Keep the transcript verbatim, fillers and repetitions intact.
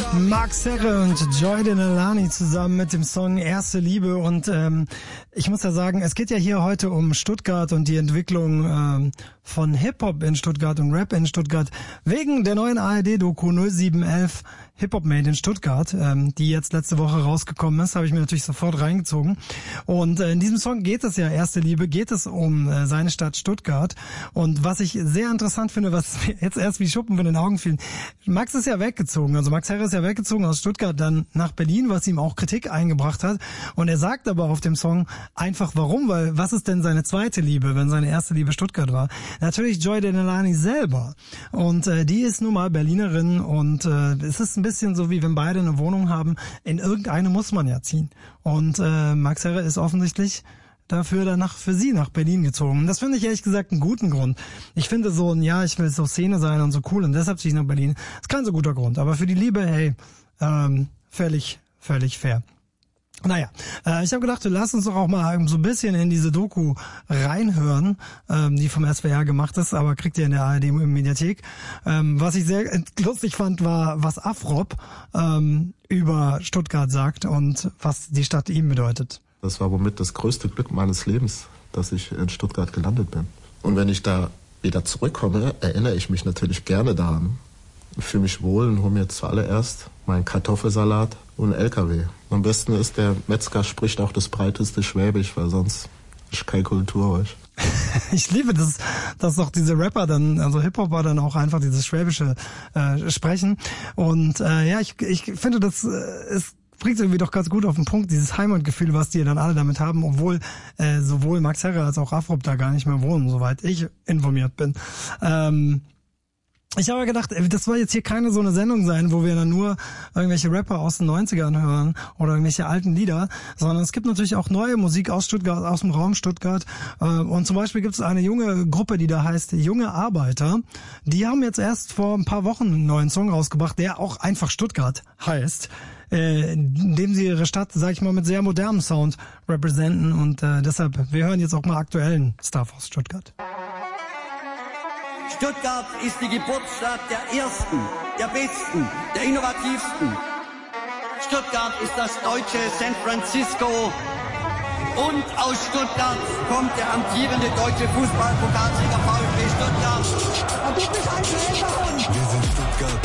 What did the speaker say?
Max Herre und Joy Denelani zusammen mit dem Song Erste Liebe und ähm, ich muss ja sagen, es geht ja hier heute um Stuttgart und die Entwicklung ähm, von Hip-Hop in Stuttgart und Rap in Stuttgart wegen der neuen A R D-Doku null sieben elf Hip-Hop Made in Stuttgart, ähm, die jetzt letzte Woche rausgekommen ist, habe ich mir natürlich sofort reingezogen. Und äh, in diesem Song geht es ja, Erste Liebe, geht es um äh, seine Stadt Stuttgart. Und was ich sehr interessant finde, was mir jetzt erst wie Schuppen von den Augen fiel, Max ist ja weggezogen, also Max Herre ist ja weggezogen aus Stuttgart dann nach Berlin, was ihm auch Kritik eingebracht hat. Und er sagt aber auf dem Song einfach warum, weil was ist denn seine zweite Liebe, wenn seine erste Liebe Stuttgart war? Natürlich Joy Denelani selber. Und äh, die ist nun mal Berlinerin und äh, es ist ein bisschen so, wie wenn beide eine Wohnung haben. In irgendeine muss man ja ziehen. Und äh, Max Herre ist offensichtlich dafür danach für sie nach Berlin gezogen. Das finde ich ehrlich gesagt einen guten Grund. Ich finde so ein, ja, ich will so Szene sein und so cool und deshalb ziehe ich nach Berlin. Ist kein so guter Grund. Aber für die Liebe, hey, ähm, völlig, völlig fair. Naja, äh, ich habe gedacht, wir lassen uns doch auch mal so ein bisschen in diese Doku reinhören, ähm, die vom S W R gemacht ist, aber kriegt ihr in der A R D-Mediathek. Ähm, was ich sehr lustig fand, war, was Afrop ähm, über Stuttgart sagt und was die Stadt ihm bedeutet. Das war womit das größte Glück meines Lebens, dass ich in Stuttgart gelandet bin. Und wenn ich da wieder zurückkomme, erinnere ich mich natürlich gerne daran. Ich fühle mich wohl und hole mir zuallererst meinen Kartoffelsalat und einen L K W. Am besten ist, der Metzger spricht auch das breiteste Schwäbisch, weil sonst ist keine Kultur. Ich liebe das, dass doch diese Rapper dann, also Hip-Hopper dann auch einfach dieses Schwäbische äh, sprechen. Und äh, ja, ich, ich finde, das äh, ist bringt irgendwie doch ganz gut auf den Punkt, dieses Heimatgefühl, was die dann alle damit haben, obwohl äh, sowohl Max Herre als auch Afrop da gar nicht mehr wohnen, soweit ich informiert bin. Ähm, ich habe gedacht, das soll jetzt hier keine so eine Sendung sein, wo wir dann nur irgendwelche Rapper aus den neunzigern hören oder irgendwelche alten Lieder, sondern es gibt natürlich auch neue Musik aus Stuttgart, aus dem Raum Stuttgart. Und zum Beispiel gibt es eine junge Gruppe, die da heißt Junge Arbeiter. Die haben jetzt erst vor ein paar Wochen einen neuen Song rausgebracht, der auch einfach Stuttgart heißt, indem sie ihre Stadt, sag ich mal, mit sehr modernem Sound repräsentieren. Und äh, deshalb, wir hören jetzt auch mal aktuellen Stuff aus Stuttgart. Stuttgart ist die Geburtsstadt der Ersten, der Besten, der Innovativsten. Stuttgart ist das deutsche San Francisco. Und aus Stuttgart kommt der amtierende deutsche Fußballpokalsieger VfB Stuttgart. Und du bist ein Schlägerhund. Wir sind Stuttgart,